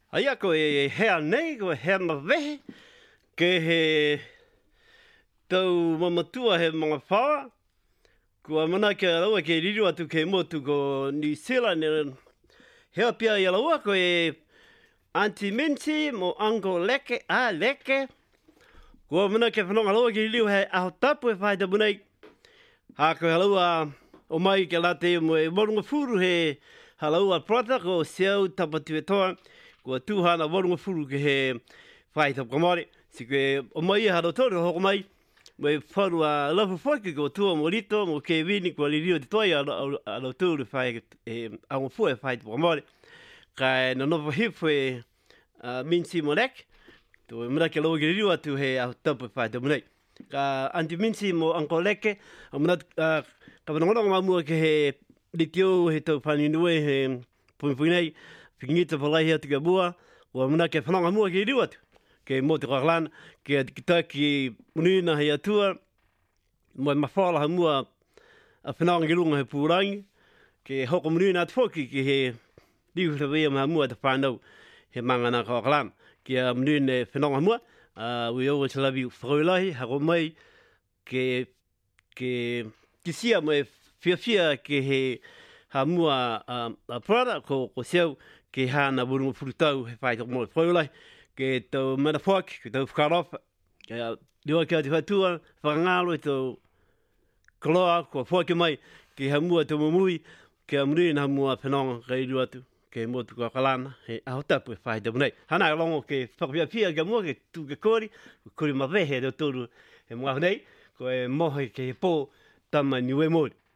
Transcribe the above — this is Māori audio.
Aia ko e hea nei, ko e hea mawehe, ke he tau mamatua he mga whawa, kua mana ke alaua ke riru atu ke motu ko New Zealand, hea pia i alaua ko e Auntie Minty mo Uncle Leke, Leke, kua mana ke whanonga alaua ke riru he aho tapu e whaita bunei, ha ko alaua o mai ke late mo e morunga furu he halaua prata ko Seau Tapatu e toa, kua tuhana warunga furu ke he whaita kamare. Si ke o mai e haro tōru hoko mai, mo e wharu a lafu whaki ko tua mo rito, mo ke vini kua li rio te toi a lau tōru whai e ango fua e whaita kamare. Ka na nofa hifu e Minty mo nek, to e mura ke lau ke rio atu he au tapu e whaita munei. Ka Auntie Minty mo Uncle Leke, a muna ka whanongononga mamua ke he litio he tau whaninue he puinpuinei, whingita whalai atu ka bua, o muna ke whanonga mua ke rio atu. Ke mo te kakalana, ke kita ki munina hei atua, mo e mawhala ha mua a whanonga ki runga he pūrangi, ke hoko munina atu whoki ki he liwhira wea maha mua te whanau he mangana kakalana. Ke a munina e whanonga mua, we always love you whakaulahi, hako mai, ke sia mo e whiawhia ke he ha mua a prada ko Seau ke hana wurunga furutau he whaitako mo e whakaulahi. Ke tau mana whaki, ke tau whakarofa, ke liwa kia te whatua, whakangalo e tau koloa, kua whaki mai, ke ha mua tau mumui, ke a murina ha mua whanonga ka iru atu, ke motu kua kalana, he aho tapu e whaita munei. Hana longo ke whakapia ke mua, ke tu ke kori mawehe reo tōru he mua nei, ko e mohe ke he pō tama niwe mori.